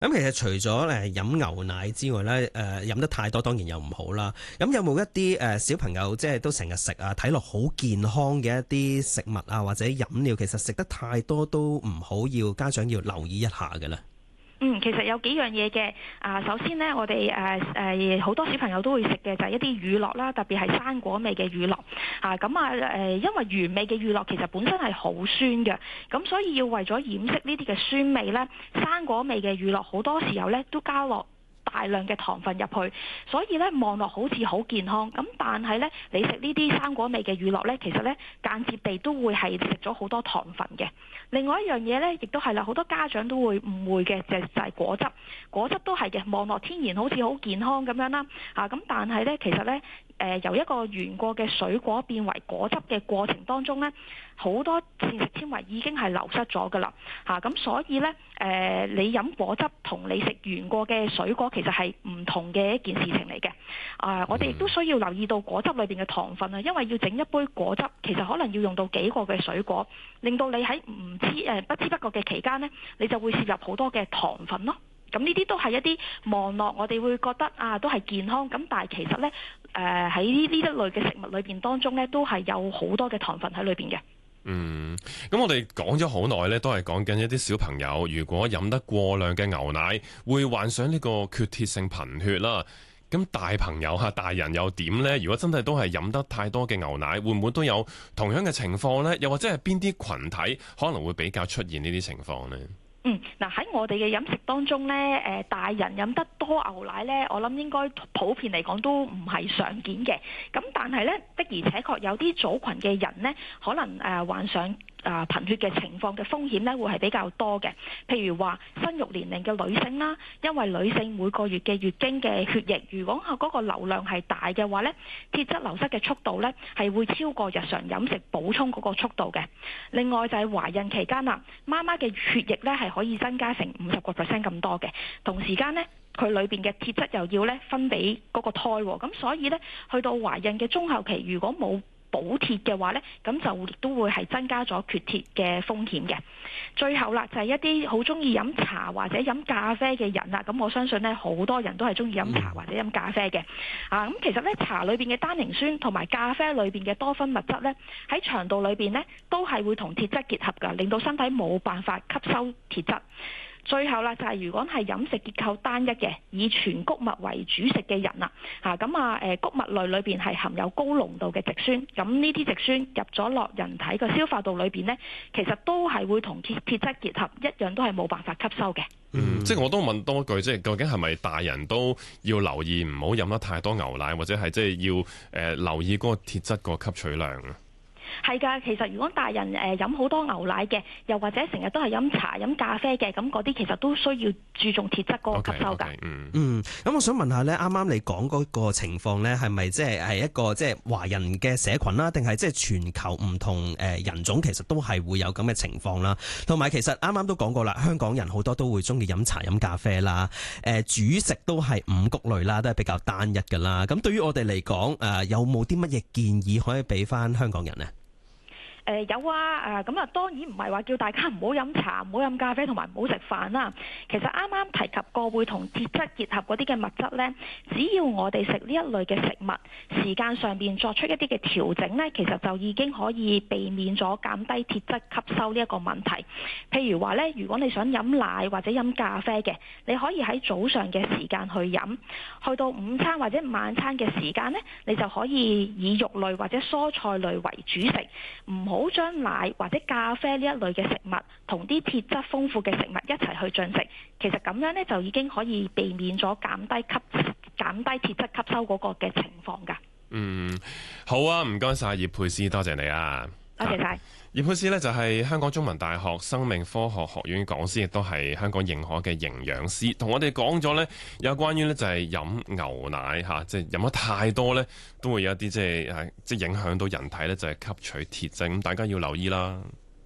咁其實除咗飲牛奶之外咧，飲得太多當然又唔好啦。咁有冇一啲小朋友即係都成日食啊，睇落好健康嘅一啲食物啊或者飲料，其實食得太多都唔好，要家長要留意一下嘅咧？ 其實有幾樣嘢嘅。首先呢，我哋好多小朋友都會食嘅就係一啲乳酪啦，特別係生果味嘅乳酪。因為原味嘅乳酪其實本身係好酸嘅，咁所以要為咗掩飾呢啲嘅酸味呢，生果味嘅乳酪好多時候呢都加落大量嘅糖分入去，所以咧望落好似好健康，咁但係咧你食呢啲生果味嘅乳酪咧，其實咧間接地都會係食咗好多糖分嘅。另外一樣嘢咧，亦都係啦，好多家長都會誤會嘅，就係果汁。果汁都係嘅，望落天然好似好健康咁樣啦，咁但係咧其實咧由一個原過嘅水果變為果汁嘅過程當中咧，好多膳食纖維已經係流失咗㗎啦，咁所以咧你飲果汁同你食原過嘅水果其實係唔同嘅一件事情嚟嘅。我哋亦都需要留意到果汁裏邊嘅糖分啊，因為要整一杯果汁，其實可能要用到幾個嘅水果，令到你喺不知不覺嘅期間呢，你就會攝入好多嘅糖分咯。咁呢啲都係一啲望落我哋會覺得都係健康，咁但係其實呢，喺呢一類嘅食物裏邊當中呢，都係有好多嘅糖分喺裏邊嘅。 咁我哋講咗好耐呢，都係講緊一啲小朋友如果飲得過量嘅牛奶，會患上呢個缺鐵性貧血啦。咁大朋友大人又點呢？如果真係都係飲得太多嘅牛奶，會唔會都有同樣嘅情況呢？又或者係邊啲群體可能會比較出現呢啲情況呢？ 喺我哋嘅飲食當中呢，大人飲得多牛奶呢，我諗應該普遍嚟講都唔係常見嘅。咁但係呢，的而且確有啲組群嘅人呢，可能患上貧血嘅情況嘅風險呢會係比較多嘅。譬如話生育年齡嘅女性啦，因為女性每個月嘅月經嘅血液，如果嗰個流量係大嘅話呢，鐵質流失嘅速度呢係會超過日常飲食補充嗰個速度嘅。另外就係懷孕期間啦，媽媽嘅血液呢係可以增加成50% 咁多嘅，同時間呢，佢裏邊嘅鐵質又要呢分俾嗰個胎，咁所以呢，去到懷孕嘅中後期，如果冇補鐵嘅話呢，咁就亦都會係增加咗缺鐵嘅風險嘅。最後啦，就係一啲好中意飲茶或者飲咖啡嘅人啦，咁我相信呢，好多人都係中意飲茶或者飲咖啡嘅。咁其實呢，茶裏邊嘅單寧酸同埋咖啡裏邊嘅多酚物質呢，喺腸道裏邊呢，都係會同鐵質結合㗎，令到身體冇辦法吸收鐵質。最後啦，就係如果係飲食結構單一嘅，以全穀物為主食嘅人啦，穀物類裏邊係含有高濃度嘅植酸，咁呢啲植酸入咗落人體嘅消化道裏邊呢，其實都係會同鐵質結合，一樣都係冇辦法吸收嘅。 即係我都問多句，即係究竟係咪大人都要留意唔好飲得太多牛奶，或者係即係要留意嗰個鐵質個吸取量啊？ 係㗎，其實如果大人飲好多牛奶嘅，又或者成日都係飲茶飲咖啡嘅，咁嗰啲其實都需要注重鐵質嗰個吸收㗎。 咁我想問下咧，啱啱你講嗰個情況咧，係咪即係一個即係華人嘅社群啦，定係即係全球唔同人種其實都係會有咁嘅情況啦？同埋其實啱啱都講過啦，香港人好多都會中意飲茶飲咖啡啦，主食都係五穀類啦，都係比較單一㗎啦。咁對於我哋嚟講，有冇啲乜嘢建議可以俾翻香港人呢？ 有啊，咁當然唔係話叫大家唔好飲茶、唔好飲咖啡同埋唔好食飯啦。其實啱啱提及過會同鐵質結合嗰啲嘅物質呢，只要我哋食呢一類嘅食物，時間上邊作出一啲嘅調整呢，其實就已經可以避免咗減低鐵質吸收呢一個問題。譬如話呢，如果你想飲奶或者飲咖啡嘅，你可以喺早上嘅時間去飲，去到午餐或者晚餐嘅時間呢，你就可以以肉類或者蔬菜類為主食，唔好將奶或者咖啡呢一類嘅食物同啲鐵質豐富嘅食物一齊去進食，其實咁樣呢，就已經可以避免咗減低鐵質吸收嗰個嘅情況㗎。 好啊，唔該晒葉沛詩，多謝你啊。 多謝晒。 葉沛詩呢，就係香港中文大學生命科學學院講師，亦都係香港認可嘅營養師，同我哋講咗呢，有關於呢就係飲牛奶即係飲得太多呢，都會有一啲即係影響到人體呢，就係吸取鐵質，咁大家要留意啦。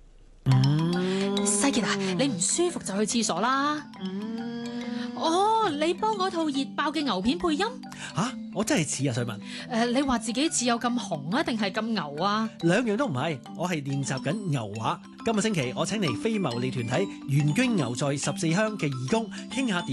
世傑啊，你唔舒服就去廁所啦。你幫嗰套熱爆嘅牛片配音？ 我真係似啊，瑞文。 你話自己似有咁紅啊，定係咁牛啊？ 兩樣都唔係，我係練習緊牛話。今個星期我請嚟非牟利團體元捐牛在14鄉嘅義工，傾下點